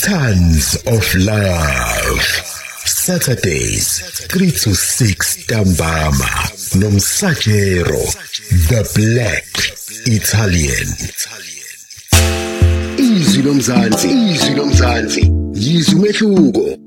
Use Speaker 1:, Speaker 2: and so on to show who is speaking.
Speaker 1: Tons of Love. Saturdays, 3 to 6 Dambama. Nomsajero, the Black Italian. Izwi lomzansi. Yizwi umehluko.